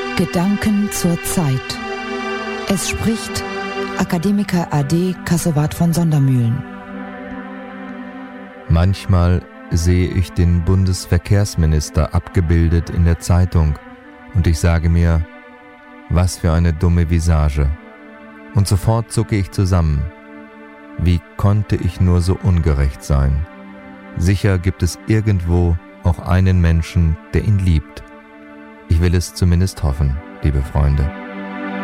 Gedanken zur Zeit. Es spricht Akademiker AD Kassowat von Sondermühlen. Manchmal sehe ich den Bundesverkehrsminister abgebildet in der Zeitung und ich sage mir, was für eine dumme Visage. Und sofort zucke ich zusammen. Wie konnte ich nur so ungerecht sein? Sicher gibt es irgendwo auch einen Menschen, der ihn liebt. Ich will es zumindest hoffen, liebe Freunde.